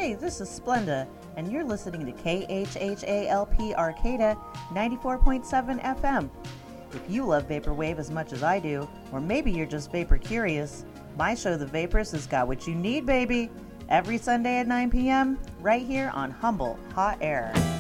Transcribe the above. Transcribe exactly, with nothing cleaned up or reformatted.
Hey, this is Splenda, and you're listening to K H H A L P Arcata ninety-four point seven F M. If you love Vaporwave as much as I do, or maybe you're just vapor curious, my show, The Vapors, has got what you need, baby. Every Sunday at nine p.m., right here on Humble Hot Air.